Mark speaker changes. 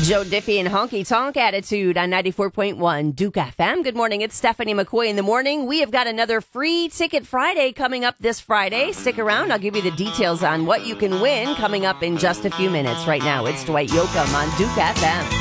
Speaker 1: Joe Diffie and Honky Tonk Attitude on 94.1 Duke FM. Good morning. It's Stephanie McCoy in the morning. We have got another Free Ticket Friday coming up this Friday. Stick around. I'll give you the details on what you can win coming up in just a few minutes. Right now, it's Dwight Yoakam on Duke FM.